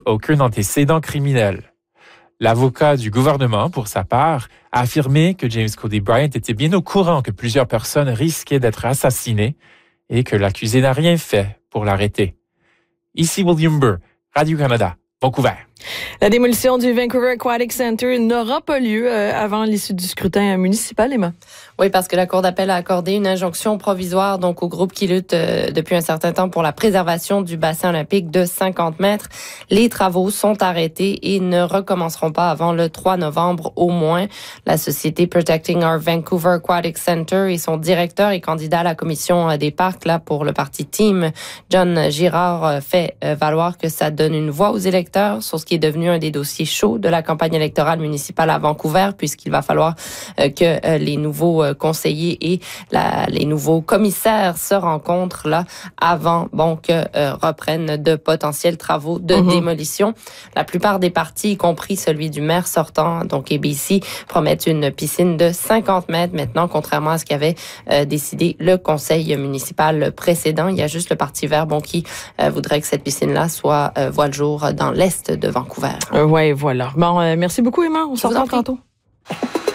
aucun antécédent criminel. L'avocat du gouvernement, pour sa part, a affirmé que James Cody Bryant était bien au courant que plusieurs personnes risquaient d'être assassinées et que l'accusé n'a rien fait pour l'arrêter. Ici William Burr, Radio-Canada, Vancouver. La démolition du Vancouver Aquatic Center n'aura pas lieu avant l'issue du scrutin municipal, Emma. Oui, parce que la Cour d'appel a accordé une injonction provisoire donc au groupe qui lutte depuis un certain temps pour la préservation du bassin olympique de 50 mètres. Les travaux sont arrêtés et ne recommenceront pas avant le 3 novembre au moins. La société Protecting Our Vancouver Aquatic Center et son directeur et candidat à la commission des parcs là pour le parti Team, John Girard, fait valoir que ça donne une voix aux électeurs sur ce qui est devenu un des dossiers chauds de la campagne électorale municipale à Vancouver, puisqu'il va falloir que les nouveaux conseillers et les nouveaux commissaires se rencontrent là avant que reprennent de potentiels travaux de démolition. La plupart des partis, y compris celui du maire sortant, donc ABC, promettent une piscine de 50 mètres maintenant, contrairement à ce qu'avait décidé le conseil municipal précédent. Il y a juste le Parti vert qui voudrait que cette piscine-là voit le jour dans l'est de Vancouver. Oui, voilà. Bon, merci beaucoup, Emma. On se revoit tantôt.